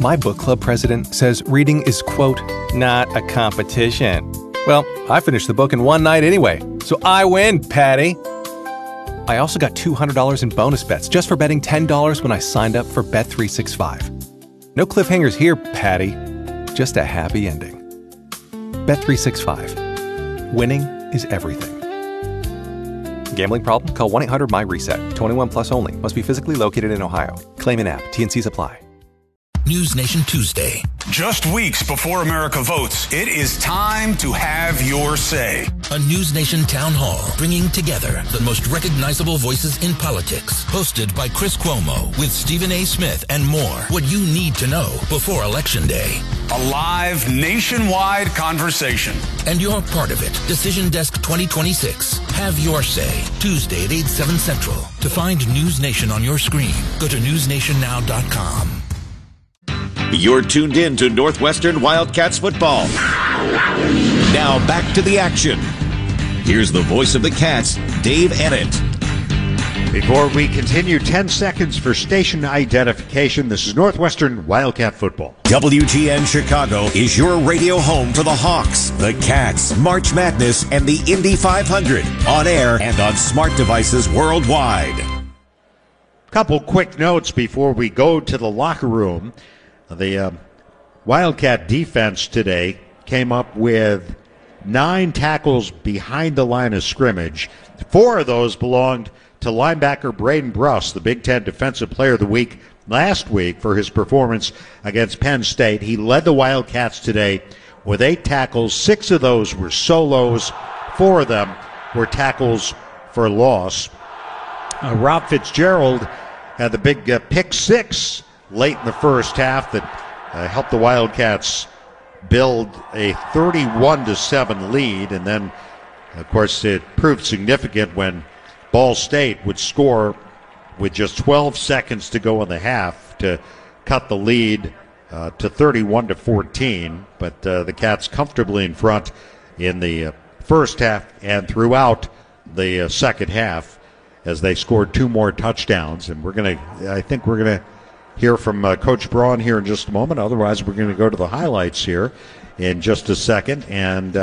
My book club president says reading is, quote, not a competition. Well, I finished the book in one night anyway, so I win, Patty. I also got $200 in bonus bets just for betting $10 when I signed up for Bet365. No cliffhangers here, Patty. Just a happy ending. Bet365. Winning is everything. Gambling problem? Call 1-800-MY-RESET. 21 plus only. Must be physically located in Ohio. Claim in app. T&Cs apply. News Nation Tuesday. Just weeks before America votes, it is time to have your say. A News Nation town hall bringing together the most recognizable voices in politics. Hosted by Chris Cuomo with Stephen A. Smith and more. What you need to know before Election Day. A live nationwide conversation. And you're part of it. Decision Desk 2026. Have your say. Tuesday at 8, 7 Central. To find News Nation on your screen, go to newsnationnow.com. You're tuned in to Northwestern Wildcats football. Now back to the action. Here's the voice of the Cats, Dave Ennett. Before we continue, 10 seconds for station identification. This is Northwestern Wildcat football. WGN Chicago is your radio home for the Hawks, the Cats, March Madness, and the Indy 500. On air and on smart devices worldwide. Couple quick notes before we go to the locker room. The Wildcat defense today came up with 9 tackles behind the line of scrimmage. 4 of those belonged to linebacker Braden Bruss, the Big Ten Defensive Player of the Week last week for his performance against Penn State. He led the Wildcats today with 8 tackles. 6 of those were solos. 4 of them were tackles for loss. Rob Fitzgerald had the big pick 6 late in the first half that helped the Wildcats build a 31-7 lead, and then, of course, it proved significant when Ball State would score with just 12 seconds to go in the half to cut the lead to 31-14. But the Cats comfortably in front in the first half and throughout the second half as they scored 2 more touchdowns. And I think we're gonna hear from Coach Braun here in just a moment. Otherwise, we're going to go to the highlights here in just a second. And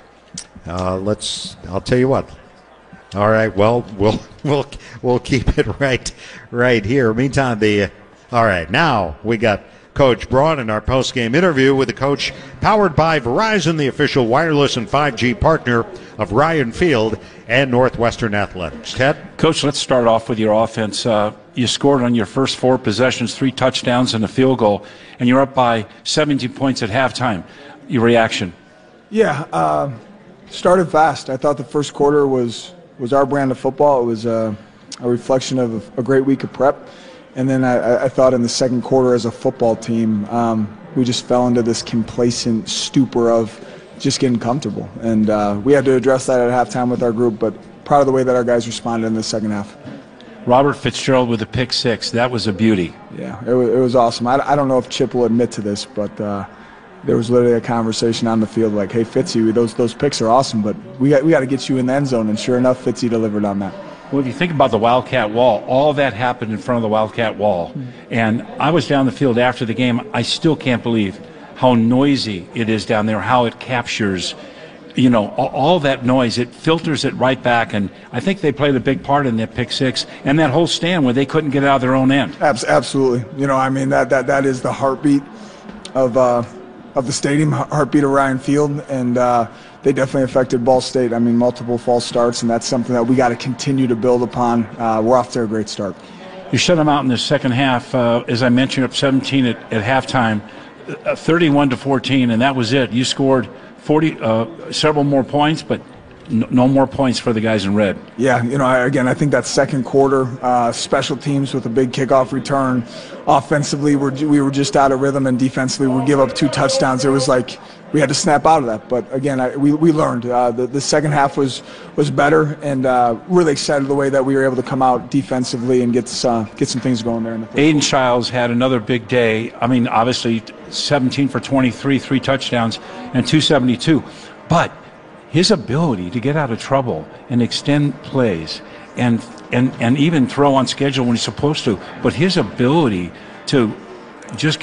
I'll tell you what. All right, well, we'll keep it right here. Meantime, all right, now we got Coach Braun in our post-game interview with the coach, powered by Verizon, the official wireless and 5G partner of Ryan Field and Northwestern Athletics. Ted? Coach, let's start off with your offense. You scored on your first 4 possessions, 3 touchdowns and a field goal, and you're up by 17 points at halftime. Your reaction? Yeah, started fast. I thought the first quarter was our brand of football. It was a reflection of a great week of prep. And then I thought in the second quarter as a football team, we just fell into this complacent stupor of just getting comfortable. And we had to address that at halftime with our group, but proud of the way that our guys responded in the second half. Robert Fitzgerald with a pick 6. That was a beauty. Yeah, it was awesome. I don't know if Chip will admit to this, but there was literally a conversation on the field like, hey, Fitzy, those picks are awesome, but we got to get you in the end zone. And sure enough, Fitzy delivered on that. Well, if you think about the Wildcat Wall, all that happened in front of the Wildcat Wall. And I was down the field after the game. I still can't believe how noisy it is down there, how it captures, all that noise. It filters it right back. And I think they played a big part in that pick 6 and that whole stand where they couldn't get out of their own end. Absolutely. That is the heartbeat of the stadium, heartbeat of Ryan Field. And they definitely affected Ball State. Multiple false starts, and that's something that we got to continue to build upon. We're off to a great start. You shut them out in the second half, as I mentioned, up 17 at halftime, 31-14, and that was it. You scored several more points, but no more points for the guys in red. Yeah, I think that second quarter, special teams with a big kickoff return. Offensively, we were just out of rhythm, and defensively, we give up 2 touchdowns. It was like we had to snap out of that. But again, we learned. The second half was better, and really excited the way that we were able to come out defensively and get some things going there. Aiden Childs had another big day. Obviously, 17 for 23, 3 touchdowns, and 272. But his ability to get out of trouble and extend plays and even throw on schedule when he's supposed to, but his ability to just